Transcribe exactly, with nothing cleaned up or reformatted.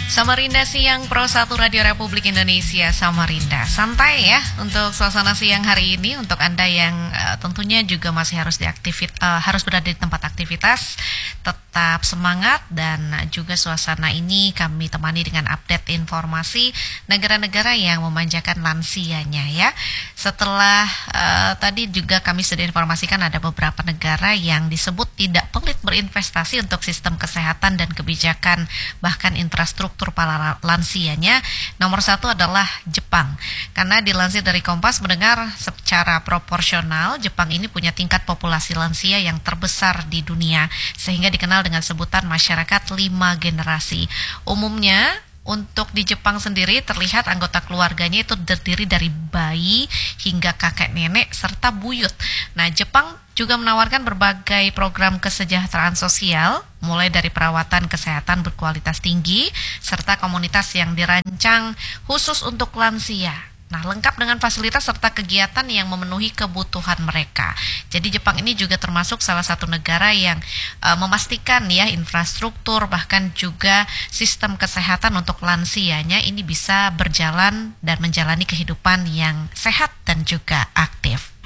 Samarinda Siang Pro satu Radio Republik Indonesia. Samarinda santai ya untuk suasana siang hari ini. Untuk Anda yang uh, tentunya juga masih harus diaktivit uh, harus berada di tempat aktivitas, tetap semangat. Dan juga suasana ini kami temani dengan update informasi negara-negara yang memanjakan lansianya ya. Setelah uh, tadi juga kami sudah informasikan ada beberapa negara yang disebut tidak pelit berinvestasi untuk sistem kesehatan dan kebijakan bahkan infrastruktur para lansianya. Nomor satu adalah Jepang. Karena dilansir dari Kompas mendengar secara proporsional Jepang ini punya tingkat populasi lansia yang terbesar di dunia sehingga dikenal dengan sebutan masyarakat lima generasi. Umumnya untuk di Jepang sendiri terlihat anggota keluarganya itu terdiri dari bayi hingga kakek nenek serta buyut. Nah, Jepang juga menawarkan berbagai program kesejahteraan sosial, mulai dari perawatan kesehatan berkualitas tinggi, serta komunitas yang dirancang khusus untuk lansia. Nah, lengkap dengan fasilitas serta kegiatan yang memenuhi kebutuhan mereka. Jadi Jepang ini juga termasuk salah satu negara yang uh, memastikan ya infrastruktur bahkan juga sistem kesehatan untuk lansianya ini bisa berjalan dan menjalani kehidupan yang sehat dan juga aktif.